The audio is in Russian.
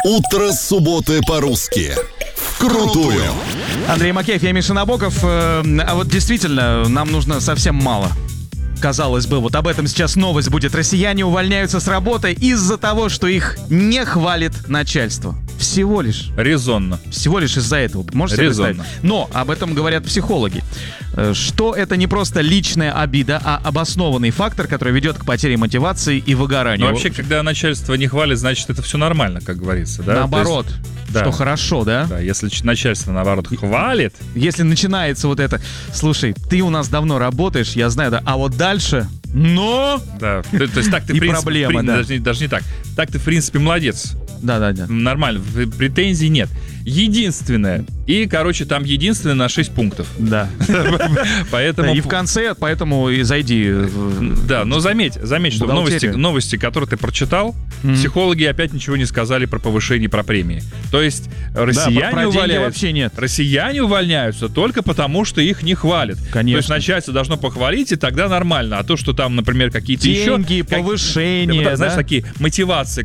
Утро субботы по-русски. Вкрутую. Андрей Макеев, я Миша Набоков. А вот действительно, нам нужно совсем мало. Казалось бы, вот об этом сейчас новость будет. Россияне увольняются с работы из-за того, что их не хвалит начальство. Всего лишь. Резонно. Всего лишь из-за этого. Можете себе Резонно. представить? Но об этом говорят психологи. Что это не просто личная обида, а обоснованный фактор, который ведет к потере мотивации и выгоранию. Но вообще, когда начальство не хвалит, значит, это все нормально, как говорится. Да? Наоборот. То есть, да. Что хорошо, да? Да, если начальство, наоборот, хвалит. Если начинается вот это: слушай, ты у нас давно работаешь, я знаю, да, а вот дальше, но... Да, то есть так ты, в И принципе, проблемы, да. даже не так. Так ты, в принципе, молодец. Да. Нормально, претензий нет. Единственное. И, короче, там единственное на 6 пунктов. Да. Поэтому... И в конце, поэтому и зайди. Да, но заметь, что в Бухгалтерию. новости, которые ты прочитал, психологи опять ничего не сказали про повышение, про премии. То есть россияне про деньги увольняются. вообще нет. Россияне увольняются только потому, что их не хвалят. Конечно. То есть начальство должно похвалить, и тогда нормально. А то, что там, например, какие-то еще... Деньги, повышение, знаешь, да? такие мотивации,